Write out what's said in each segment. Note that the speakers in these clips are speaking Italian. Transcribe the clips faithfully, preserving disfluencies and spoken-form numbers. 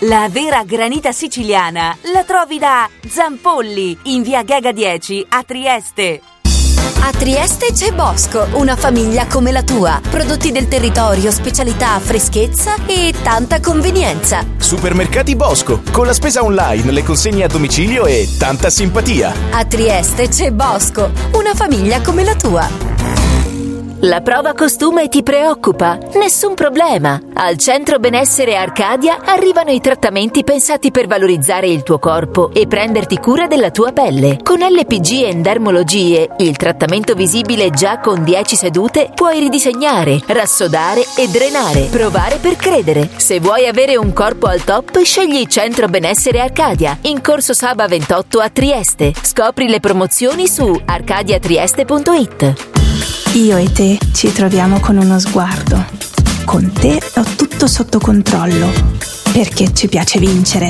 La vera granita siciliana la trovi da Zampolli, in via Gega dieci a Trieste. A Trieste c'è Bosco, una famiglia come la tua. Prodotti del territorio, specialità, freschezza e tanta convenienza. Supermercati Bosco, con la spesa online, le consegne a domicilio e tanta simpatia. A Trieste c'è Bosco, una famiglia come la tua. La prova costume ti preoccupa? Nessun problema! Al Centro Benessere Arcadia arrivano i trattamenti pensati per valorizzare il tuo corpo e prenderti cura della tua pelle. Con L P G Endermologie, il trattamento visibile già con dieci sedute, puoi ridisegnare, rassodare e drenare. Provare per credere. Se vuoi avere un corpo al top, scegli Centro Benessere Arcadia, in Corso Saba ventotto a Trieste. Scopri le promozioni su arcadiatrieste punto it. Io e te ci troviamo con uno sguardo. Con te ho tutto sotto controllo, perché ci piace vincere.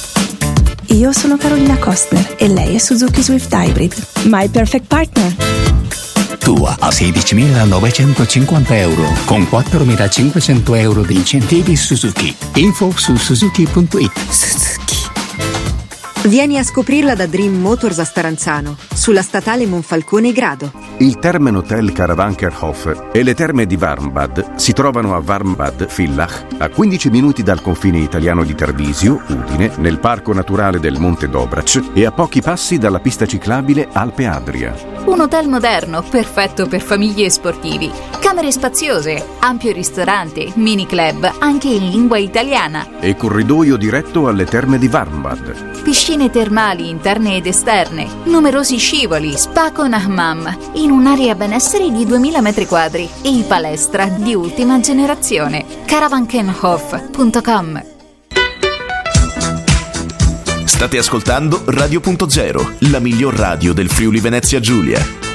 Io sono Carolina Costner e lei è Suzuki Swift Hybrid, my perfect partner. Tua a sedicimilanovecentocinquanta euro con quattromilacinquecento euro di incentivi Suzuki. Info su suzuki punto it. Suzuki. Vieni a scoprirla da Dream Motors a Staranzano, sulla statale Monfalcone Grado. Il Termen Hotel Karawankerhof e le terme di Warmbad si trovano a Warmbad-Villach, a quindici minuti dal confine italiano di Tarvisio, Udine, nel Parco Naturale del Monte Dobrac e a pochi passi dalla pista ciclabile Alpe Adria. Un hotel moderno, perfetto per famiglie e sportivi. Camere spaziose, ampio ristorante, mini club, anche in lingua italiana. E corridoio diretto alle terme di Warmbad. Piscine termali interne ed esterne, numerosi scivoli, spa con hammam, in un'area benessere di duemila metri quadri e palestra di ultima generazione. Karawankenhof punto com. State ascoltando Radio Punto Zero, la miglior radio del Friuli Venezia Giulia.